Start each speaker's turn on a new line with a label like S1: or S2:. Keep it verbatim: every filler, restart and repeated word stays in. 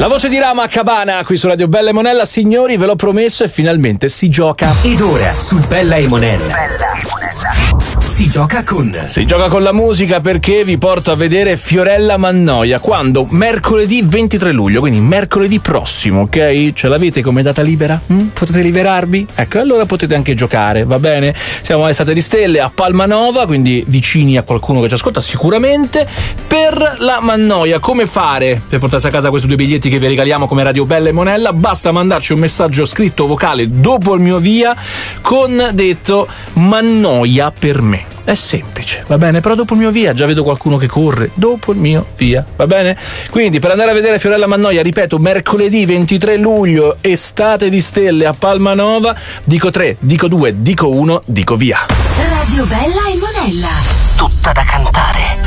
S1: La voce di Rama Cabana qui su Radio Bella e Monella. Signori, ve l'ho promesso e finalmente si gioca.
S2: Ed ora su Bella e Monella si gioca con
S1: Si gioca con la musica, perché vi porto a vedere Fiorella Mannoia quando? Mercoledì ventitré luglio, quindi mercoledì prossimo, ok? Ce l'avete come data libera? Mm? Potete liberarvi? Ecco, allora potete anche giocare, va bene? Siamo all'Estate di Stelle a Palmanova, quindi vicini a qualcuno che ci ascolta sicuramente. Per la Mannoia, come fare per portarsi a casa questi due biglietti che vi regaliamo come Radio Bella e Monella? Basta mandarci un messaggio scritto vocale dopo il mio via con detto Mannoia per me. È semplice, va bene? Però dopo il mio via, già vedo qualcuno che corre, dopo il mio via, va bene? Quindi per andare a vedere Fiorella Mannoia, ripeto, mercoledì ventitré luglio, Estate di Stelle a Palmanova, dico tre, dico due, dico uno, dico via.
S3: Radio Bella e Monella.
S2: Tutta da cantare.